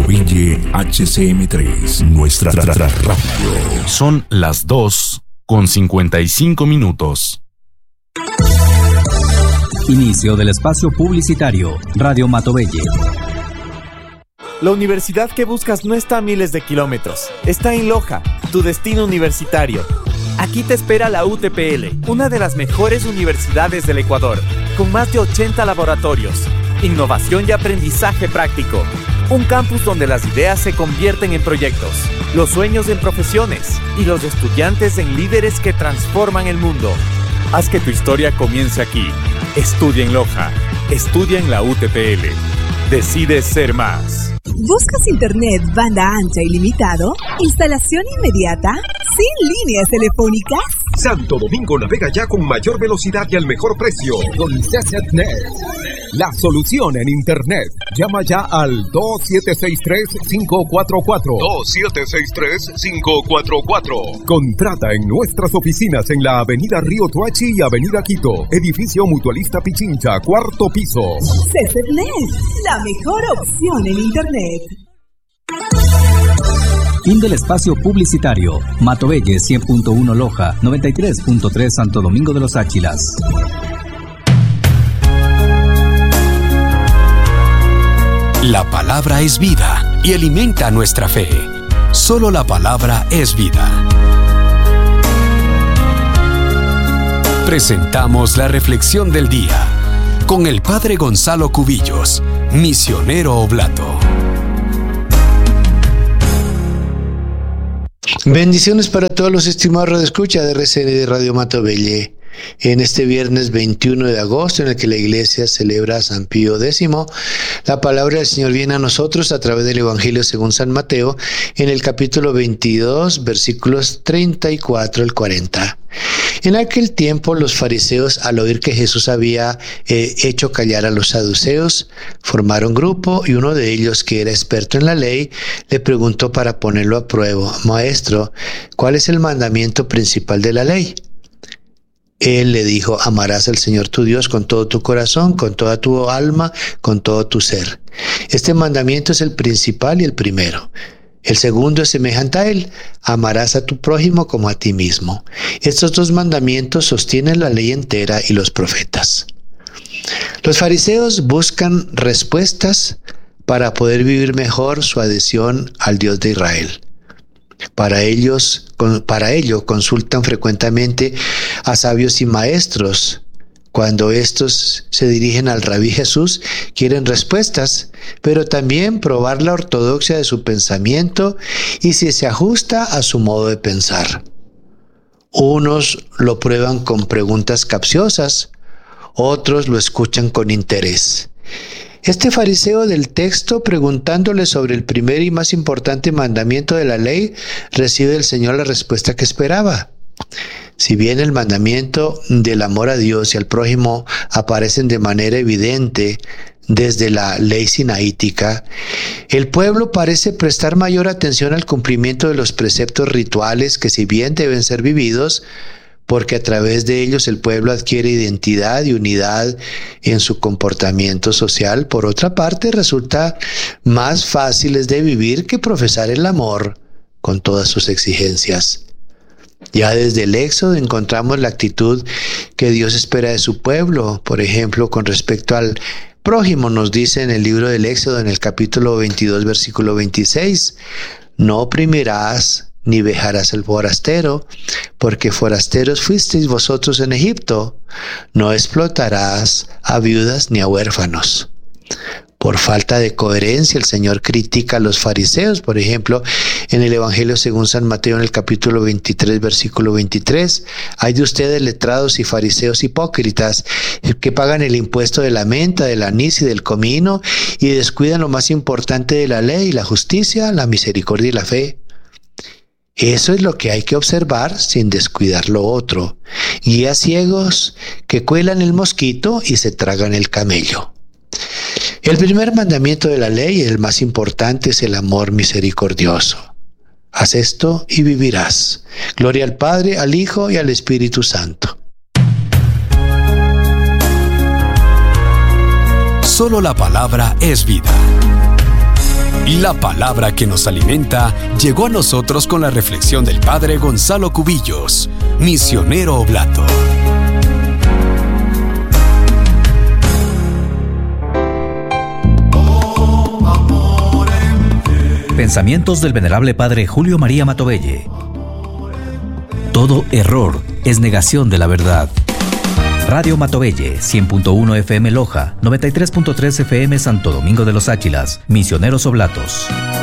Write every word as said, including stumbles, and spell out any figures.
Matovelle H C M tres, nuestra tra- tra- radio. Son las dos con cincuenta y cinco minutos. Inicio del espacio publicitario. Radio Matovelle. La universidad que buscas no está a miles de kilómetros. Está en Loja, tu destino universitario. Aquí te espera la U T P L, una de las mejores universidades del Ecuador, con más de ochenta laboratorios, innovación y aprendizaje práctico. Un campus donde las ideas se convierten en proyectos, los sueños en profesiones y los estudiantes en líderes que transforman el mundo. Haz que tu historia comience aquí. Estudia en Loja. Estudia en la U T P L. Decide ser más. ¿Buscas internet banda ancha ilimitado? ¿Instalación inmediata? ¿Sin líneas telefónicas? Santo Domingo navega ya con mayor velocidad y al mejor precio. Con CCNet, la solución en internet. Llama ya al dos siete seis tres, cinco cuatro cuatro. dos siete seis tres, cinco cuatro cuatro. Contrata en nuestras oficinas en la avenida Río Tuachi y avenida Quito. Edificio Mutualista Pichincha, cuarto piso. CCNet, la mejor opción en internet. Fin del espacio publicitario. Matovelle cien punto uno Loja, noventa y tres punto tres Santo Domingo de los Áchilas. La palabra es vida y alimenta nuestra fe. Solo la palabra es vida. Presentamos la reflexión del día con el Padre Gonzalo Cubillos, misionero oblato. Bendiciones para todos los estimados radioescuchas de R C N de Radio Matovelle. En este viernes veintiuno de agosto, en el que la Iglesia celebra a San Pío X, la palabra del Señor viene a nosotros a través del Evangelio según San Mateo, en el capítulo veintidós, versículos treinta y cuatro al cuarenta. En aquel tiempo los fariseos, al oír que Jesús había eh, hecho callar a los saduceos, formaron grupo, y uno de ellos, que era experto en la ley, le preguntó para ponerlo a prueba: Maestro, ¿cuál es el mandamiento principal de la ley? Él le dijo: amarás al Señor tu Dios con todo tu corazón, con toda tu alma, con todo tu ser. Este mandamiento es el principal y el primero. El segundo es semejante a él: amarás a tu prójimo como a ti mismo. Estos dos mandamientos sostienen la ley entera y los profetas. Los fariseos buscan respuestas para poder vivir mejor su adhesión al Dios de Israel. Para ellos, para ello consultan frecuentemente a sabios y maestros. Cuando estos se dirigen al Rabí Jesús, quieren respuestas, pero también probar la ortodoxia de su pensamiento y si se ajusta a su modo de pensar. Unos lo prueban con preguntas capciosas, otros lo escuchan con interés. Este fariseo del texto, preguntándole sobre el primer y más importante mandamiento de la ley, recibe del Señor la respuesta que esperaba. Si bien el mandamiento del amor a Dios y al prójimo aparecen de manera evidente desde la ley sinaítica, el pueblo parece prestar mayor atención al cumplimiento de los preceptos rituales que, si bien deben ser vividos, porque a través de ellos el pueblo adquiere identidad y unidad en su comportamiento social, por otra parte resulta más fáciles de vivir que profesar el amor con todas sus exigencias. Ya desde el Éxodo encontramos la actitud que Dios espera de su pueblo. Por ejemplo, con respecto al prójimo, nos dice en el libro del Éxodo, en el capítulo veintidós, versículo veintiséis, no oprimirás ni vejarás al forastero, porque forasteros fuisteis vosotros en Egipto. No explotarás a viudas ni a huérfanos. Por falta de coherencia, el Señor critica a los fariseos. Por ejemplo, en el Evangelio según San Mateo, en el capítulo veintitrés, versículo veintitrés, hay de ustedes letrados y fariseos hipócritas, que pagan el impuesto de la menta, del anís y del comino, y descuidan lo más importante de la ley, la justicia, la misericordia y la fe. Eso es lo que hay que observar sin descuidar lo otro. Guías ciegos que cuelan el mosquito y se tragan el camello. El primer mandamiento de la ley, el más importante, es el amor misericordioso. Haz esto y vivirás. Gloria al Padre, al Hijo y al Espíritu Santo. Solo la palabra es vida. La palabra que nos alimenta llegó a nosotros con la reflexión del Padre Gonzalo Cubillos, misionero oblato. Pensamientos del venerable Padre Julio María Matovelle. Todo error es negación de la verdad. Radio Matovelle, cien punto uno F M Loja, noventa y tres punto tres F M Santo Domingo de los Áchilas, Misioneros Oblatos.